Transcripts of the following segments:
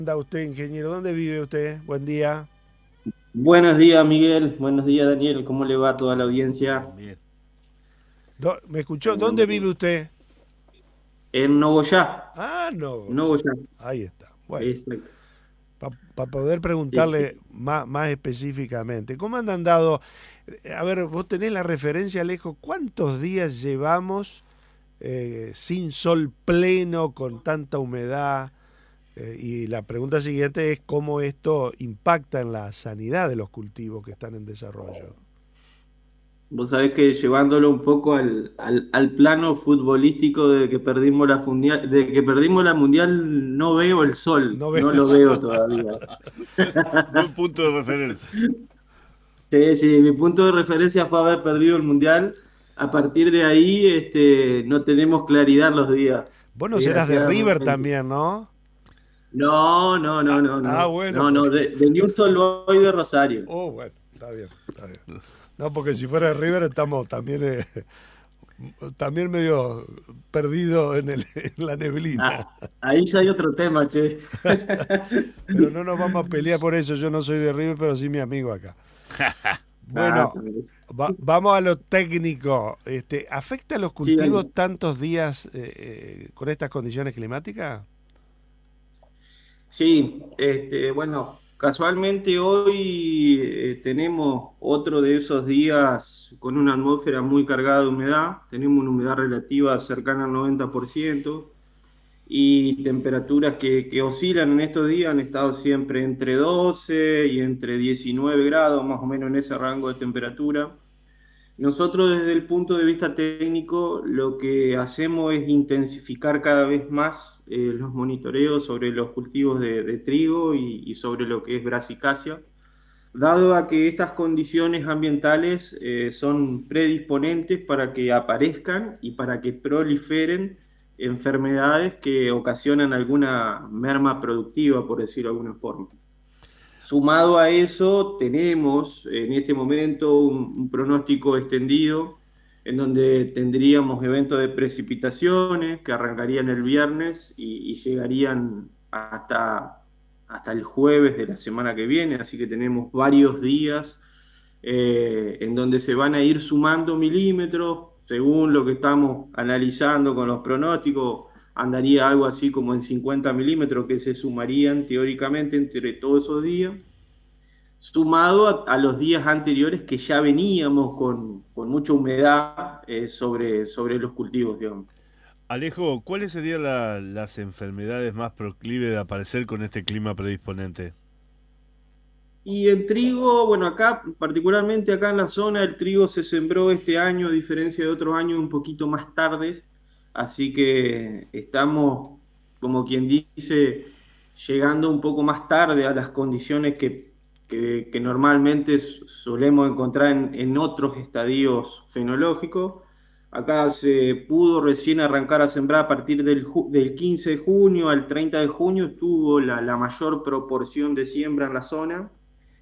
Anda usted, ingeniero? ¿Dónde vive usted? Buen día. Buenos días, Miguel. Buenos días, Daniel. ¿Cómo le va a toda la Bien, audiencia? bien. ¿Me escuchó? Bueno, ¿Dónde bueno. vive usted? En Nogoyá. Ah, no. Nogoyá. Ahí está. Bueno, Exacto. para poder Sí, preguntarle sí. más específicamente, ¿cómo han andado? A ver, vos tenés la referencia, Alejo, ¿cuántos días llevamos sin sol pleno, con tanta humedad? Y la pregunta siguiente es cómo esto impacta en la sanidad de los cultivos que están en desarrollo. Vos sabés que llevándolo un poco al plano futbolístico de que perdimos la mundial, no veo el sol, No veo no el lo sol. veo todavía. Buen punto de referencia. Sí, sí, mi punto de referencia fue haber perdido el mundial. A partir de ahí, no tenemos claridad los días, Vos no serás de River desgraciadamente. también, ¿no? No, no, no, no, no. Bueno, No, no, porque. de Newell's voy de Rosario. Oh, bueno, está bien, está bien. No, porque si fuera de River estamos también, también medio perdidos en la neblina. Ahí ya hay otro tema, che. Pero no nos vamos a pelear por eso. Yo no soy de River, pero sí mi amigo acá. Ah, Bueno, vamos a lo técnico. ¿Afecta a los sí, cultivos dale. tantos días con estas condiciones climáticas? Sí, bueno, casualmente hoy tenemos otro de esos días con una atmósfera muy cargada de humedad. Tenemos una humedad relativa cercana al 90%. Y temperaturas que oscilan en estos días han estado siempre entre 12 y entre 19 grados, más o menos en ese rango de temperatura. Nosotros desde el punto de vista técnico lo que hacemos es intensificar cada vez más los monitoreos sobre los cultivos de trigo y sobre lo que es brassicacia, dado a que estas condiciones ambientales son predisponentes para que aparezcan y para que proliferen enfermedades que ocasionan alguna merma productiva, por decirlo de alguna forma. Sumado a eso, tenemos en este momento un pronóstico extendido en donde tendríamos eventos de precipitaciones que arrancarían el viernes y llegarían hasta el jueves de la semana que viene, así que tenemos varios días en donde se van a ir sumando milímetros, según lo que estamos analizando con los pronósticos, andaría algo así como en 50 milímetros que se sumarían teóricamente entre todos esos días, sumado a los días anteriores que ya veníamos con mucha humedad sobre los cultivos, digamos. Alejo, ¿cuáles serían las enfermedades más proclives de aparecer con este clima predisponente? Y el trigo, bueno, acá, particularmente acá en la zona, el trigo se sembró este año, a diferencia de otros años, un poquito más tarde, así que estamos, como quien dice, llegando un poco más tarde a las condiciones que normalmente solemos encontrar en otros estadios fenológicos. Acá se pudo recién arrancar a sembrar a partir del 15 de junio al 30 de junio, estuvo la mayor proporción de siembra en la zona.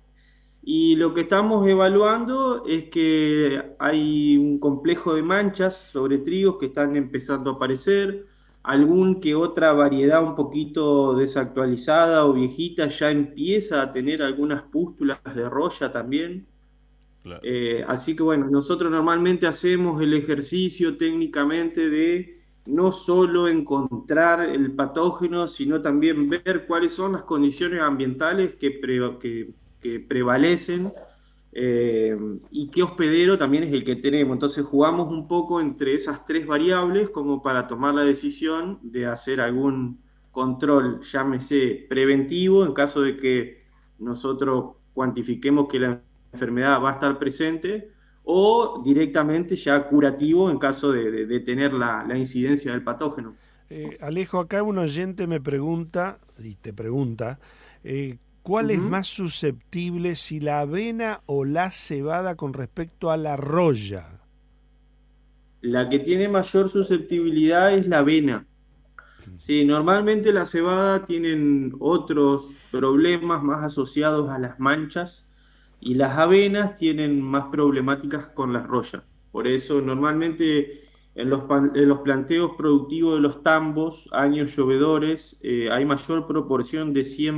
Y lo que estamos evaluando es que hay un complejo de manchas sobre trigos que están empezando a aparecer, algún que otra variedad un poquito desactualizada o viejita ya empieza a tener algunas pústulas de roya también. Claro. Así que bueno, nosotros normalmente hacemos el ejercicio técnicamente de no solo encontrar el patógeno, sino también ver cuáles son las condiciones ambientales que prevalecen eh, y qué hospedero también es el que tenemos. Entonces jugamos un poco entre esas tres variables como para tomar la decisión de hacer algún control, llámese preventivo, en caso de que nosotros cuantifiquemos que la enfermedad va a estar presente, o directamente ya curativo en caso de tener la incidencia del patógeno. Alejo, acá un oyente me pregunta, y te pregunta, ¿cuál es Ujú. más susceptible, si la avena o la cebada con respecto a la roya? La que tiene mayor susceptibilidad es la avena. Sí, normalmente la cebada tienen otros problemas más asociados a las manchas y las avenas tienen más problemáticas con las rollas. Por eso normalmente en los planteos productivos de los tambos, años llovedores, hay mayor proporción de siembra